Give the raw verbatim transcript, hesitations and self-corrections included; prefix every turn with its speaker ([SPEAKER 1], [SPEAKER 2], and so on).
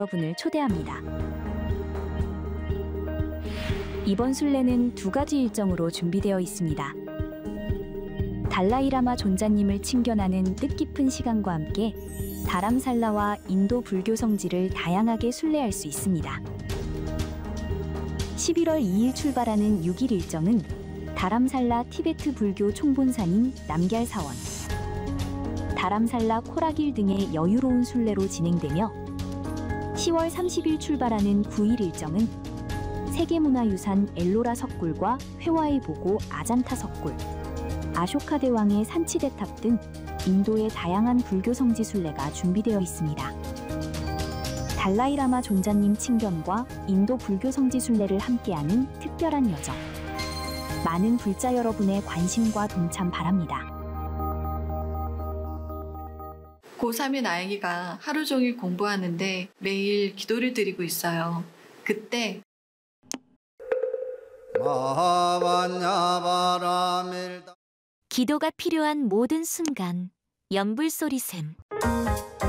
[SPEAKER 1] 여러분을 초대합니다. 이번 순례는 두 가지 일정으로 준비되어 있습니다. 달라이라마 존자님을 친견하는 뜻깊은 시간과 함께 다람살라와 인도 불교 성지를 다양하게 순례할 수 있습니다. 십일월 이일 출발하는 육 일 일정은 다람살라 티베트 불교 총본산인 남걀사원, 다람살라 코라길 등의 여유로운 순례로 진행되며 시월 삼십일 출발하는 구 일 일정은 세계문화유산 엘로라 석굴과 회화의 보고 아잔타 석굴, 아쇼카 대왕의 산치대탑 등 인도의 다양한 불교 성지 순례가 준비되어 있습니다. 달라이라마 존자님 친견과 인도 불교 성지 순례를 함께하는 특별한 여정. 많은 불자 여러분의 관심과 동참 바랍니다.
[SPEAKER 2] 고삼인 아이가 하루 종일 공부하는데 매일 기도를 드리고 있어요. 그때
[SPEAKER 3] 기도가 필요한 모든 순간 연불소리샘